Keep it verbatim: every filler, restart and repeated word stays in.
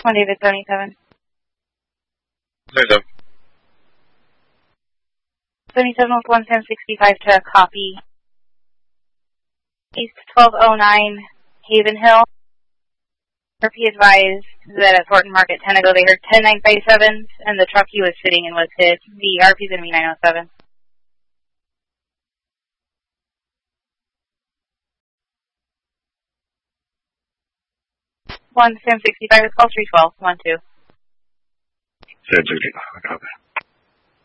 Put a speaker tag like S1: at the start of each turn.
S1: One David seventy-seven.
S2: seventy-seven.
S1: seventy-seven with one ten sixty-five to copy. East twelve oh nine, Haven Hill. R P advised that at Thornton Market ten ago they heard ten nine five seven and the truck he was sitting in was hit. The R P is going to be nine oh seven. one ten sixty-five is call three twelve, one two.
S2: ten sixty-five, copy.